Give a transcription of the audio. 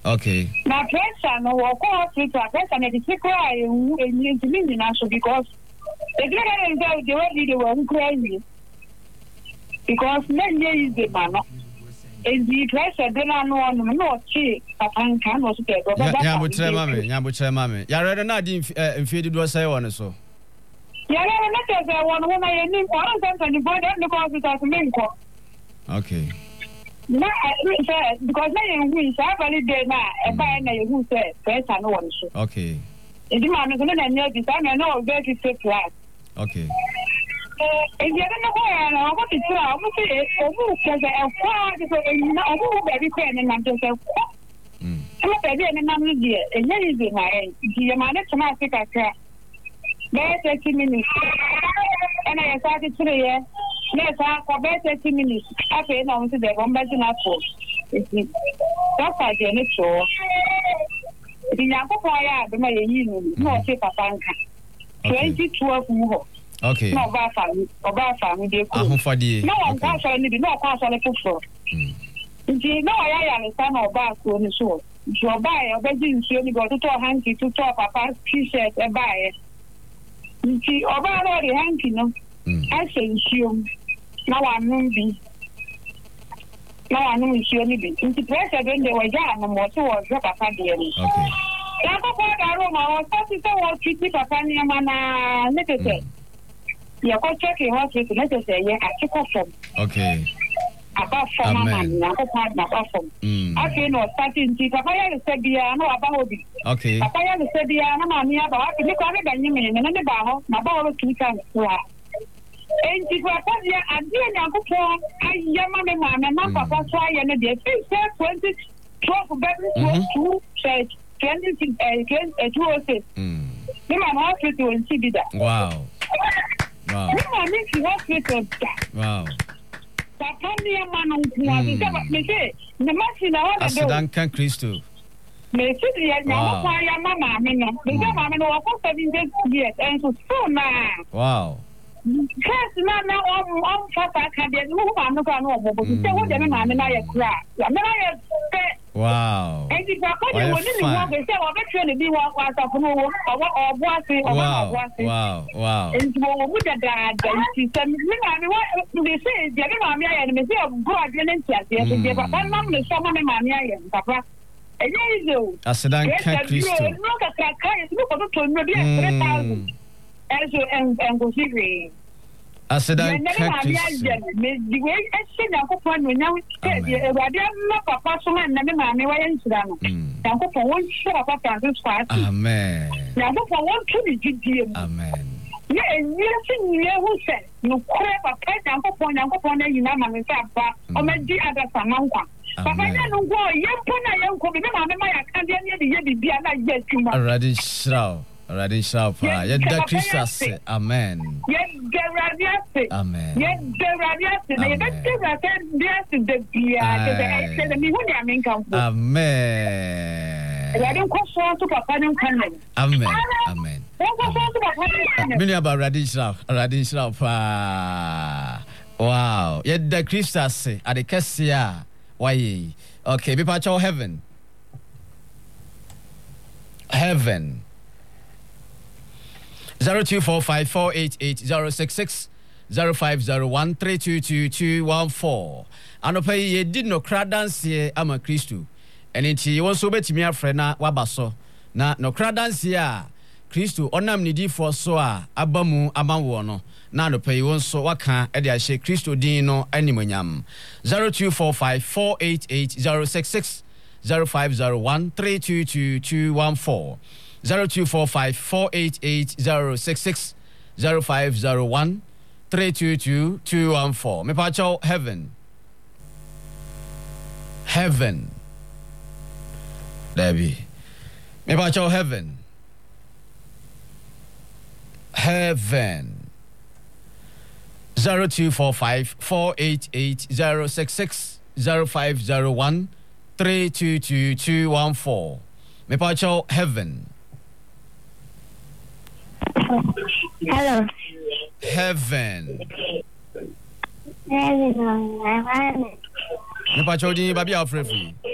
Okay. Now pressure no work hospital pressure na the cry in national because the great the way they were crazy because men is the man is the pressure then no chi papa kan was there go Nyabutre mame ya ready na di mfie do say won so ya na tell say one woman you need for something for them because it has been okay. Na because na you win say every day na e buy na you who say pressure no one so. Okay. Edi ma no na nya bi say na no get it class. Okay. E je na ko ya na ko ti tra mo say o mu ke se e kwa ti so e na o mu be bi pe na to say. Mo pe bi na na die e nya yi bi na e di ya ma na tuma Africa ka. Be 30 minutes. And I started 3 years. Yes, for 30 minutes. After now, to the bombarding up for. That's why they're not sure. The Yako Fire, the Mayan, no paper banker. 2012 more. Okay. No, about family, they could. For the no one cash on the no cash on the floor. No, I understand about so the show. You buy a bedding, you only go to talk hanky to talk about t-shirt and buy it. See, about all the hanky, no. I say, you. Now I'm moving. Now I'm moving. Into pressure when they were young and more towards your papa dear. Okay. Papa, I was starting to walk with Papa Niamana. Let us say, you're quite checking hospital. Let us say, yeah, I took off from. Okay. Apart from my man, apart from. I feel no starting to Papa said, no, about it. Okay. Papa said, no, mammy, about it. Look at Benjamin and the bar, my ball 2 times. And if I put here, I didn't have I am a man, Papa, try and a day. 12 bedrooms, 2 church, 206. The man hospital in Sibida. Wow. Wow. I mean, she hospital. Wow. Papa, near man on the machine, I Duncan Christo. May see Mama, because I'm over 7 years, and so now. Wow. Yes, now I'm Papa can be no one but you say what the man and I cry. Wow. And if I put you in the work, they say, I'll bet you be one or wow. And with the dad, she said, they say, the mammy and me of God, and Papa, Mamma, someone in my Papa. I said, I can't Christo. Look at that kind of maybe 3,000. And go see. I said, I can't the way I said, I hope one will now say, Papa, so and the mammy, why in Sudan. Now go for one shot of Francis Fast. Amen. Now go for one to be good. Amen. Yeah, and you who said, no crap, a pet, and go for you know, Mamma, or my dear other Samantha. Papa, I don't go, young Pona, young Kobe, my can't be like too much. Already shroud. Already sharp. Yet Christus. Amen. Yes, the Amen. Yes, the Amen. I don't question to Papa. Amen. Amen. Many about radish. Wow. Yet the Christus at the Cassia. Why? Okay, be part of heaven. Heaven. 0245488066 0501322214. Anopa ye did no cra dance here ama Christo. And it was so betimi afrena wabaso. Na no cra dance here Christo onam nidi for so abamu amanwo no. Na anopa ye won so waka e de ahye Christo din no animonyam. 0245488066 0501322214. 0245488066 0501322214. Me pacho heaven. Debbie. Me pacho heaven. 0245488066 0501322214. Me pacho heaven. Hello. Heaven. Me pacho di baby afrefi.